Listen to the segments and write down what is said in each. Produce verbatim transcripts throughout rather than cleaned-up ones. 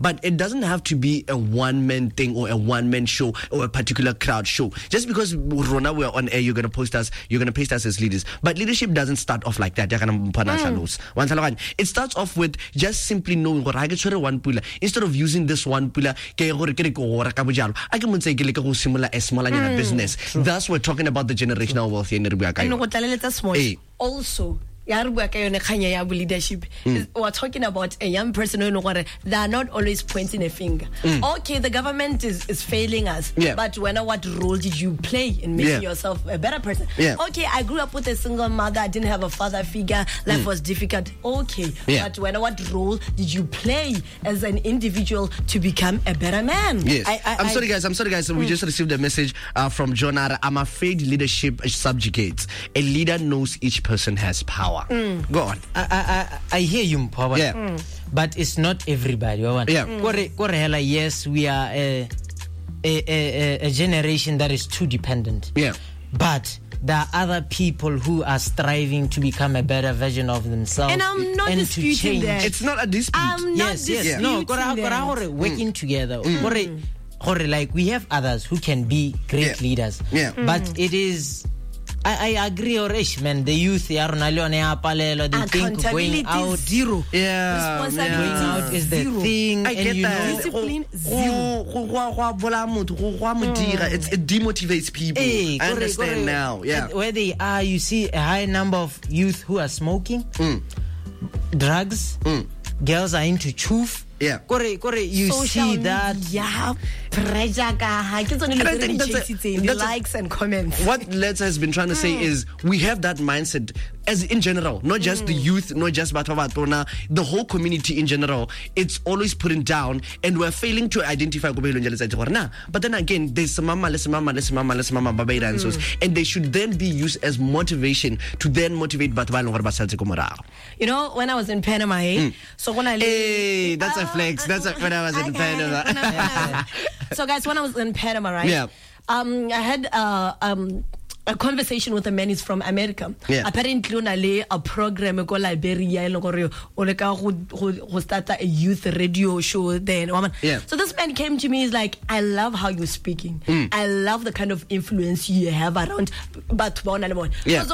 but it doesn't have to be a one-man thing or a one-man show or a particular crowd show. Just because Rona we're on air, you're going to post us, you're going to paste us as leaders. But leadership doesn't start off like that. Mm. It starts off with just simply knowing what I get one pula instead of using this one pula. I can say similar as small mm, business. True. Thus, we're talking about the generational wealth here in also. Leadership. Mm. We're talking about a young person who they are not always pointing a finger. Mm. Okay, the government is, is failing us, yeah. but when what role did you play in making yeah. yourself a better person? Yeah. Okay, I grew up with a single mother, I didn't have a father figure, life mm. was difficult. Okay, yeah. but when what role did you play as an individual to become a better man? Yes. I, I, I'm sorry, guys. I'm sorry, guys. Mm. We just received a message uh, from John Ara. I'm afraid leadership subjugates. A leader knows each person has power. Mm. Go on. I, I I hear you, Mpawa. Yeah. Mm. But it's not everybody. Yeah. Mm. Yes, we are a, a, a, a generation that is too dependent. Yeah. But there are other people who are striving to become a better version of themselves. And I'm not and disputing that. It's not a dispute. I'm not yes, disputing yes. No, that. Working mm. together. Mm. Like we have others who can be great yeah. leaders. Yeah. Mm. But it is... I, I agree, Orish, man. The youth, they think going out zero. Yeah, responsibility going out is the zero. Thing. I and get you that. know, discipline zero. Mm. It demotivates people. Hey, I understand correct, now. Yeah, and where they are, you see a high number of youth who are smoking, mm. drugs. Mm. Girls are into chuff. Yeah, Kore, Kore, you social see that. Yeah, pressure. The likes and comments. What Let's has been trying to say mm. is we have that mindset as in general, not just mm. the youth, not just Batavatona, the whole community in general. It's always putting down, and we're failing to identify. But then again, there's mama, less mama, less mama, less mama, baba mm. and they should then be used as motivation to then motivate Batwal. You know, when I was in Panama, eh? mm. so when I hey, that's a flex. That's a, when I was in Panama. So, guys, when I was in Panama, right? Yeah. Um, I had uh, um. a conversation with a man. He's from America. Yeah. Apparently, on a program in Liberia, who started a youth radio show there. Yeah. So this man came to me. He's like, "I love how you're speaking. Mm. I love the kind of influence you have around." But yeah.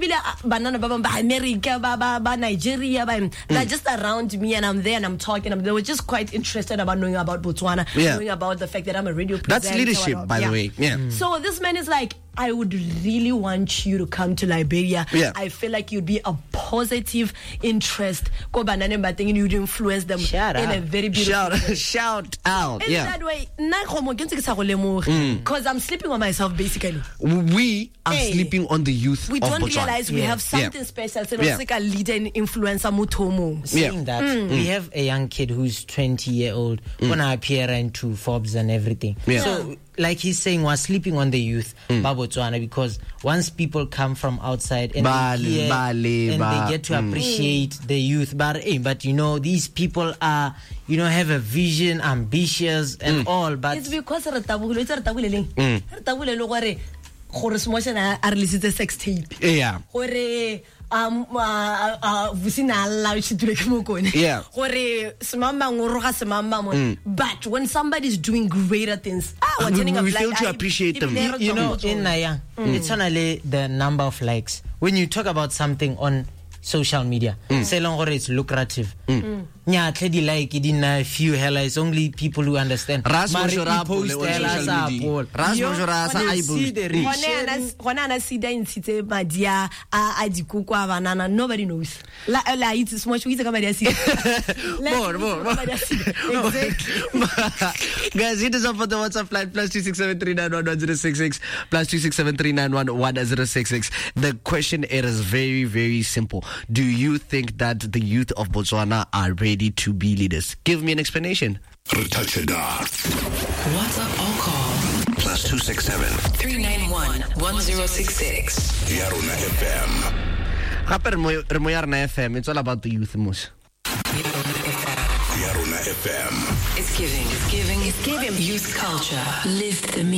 America, Nigeria, they're just around me, and I'm there and I'm talking. They were just quite interested about knowing about Botswana, yeah. knowing about the fact that I'm a radio presenter. That's leadership, by yeah. the way. Yeah. Mm. So this man is like, I would really want you to come to Liberia. Yeah. I feel like you'd be a positive interest. You'd influence them shout in out. a very beautiful shout, way. Shout out. In yeah. that way, because I'm sleeping on myself, basically. We are hey, sleeping on the youth we of don't Botswana. realize we yeah. have something yeah. special. So yeah. like a leader and influencer mutomo. Saying that, mm. we have a young kid who's twenty year old mm. when I appear into Forbes and everything. Yeah. So, like he's saying, we're sleeping on the youth, mm. Botswana, because once people come from outside and, Bale, they, hear, Bale, and ba, they get to mm. appreciate mm. the youth, but hey, but you know, these people are, you know, have a vision, ambitious and mm. all. But it's because it's mm. a released a sex tape. Yeah. um uh uh yeah mm. But when somebody's doing greater things, ah, we, we, we feel to appreciate them. You, you know, in Naya, mm. it's only the number of likes. When you talk about something on social media, mm. say long or it's lucrative. Mm. Nya tledi like it in a few hella. It's only people who understand. Ras post hella sa Paul. Ras mojorasa I see the reach. Hona na see the insite madia a adikuku abanana. Nobody knows. La la it's so much we come there see. More more more. Exactly. Guys, hit us up for the WhatsApp line plus two six seven three nine one one zero six six plus two six seven three nine one one zero six six. The question it is very very simple. Do you think that the youth of Botswana are ready to be leaders? Give me an explanation. WhatsApp or call plus two six seven three nine one one zero six six. Yaruna F M. Yaruna F M. It's all about the youth, Mus. Yaruna F M. It's giving. It's giving. It's giving. Youth culture. Live the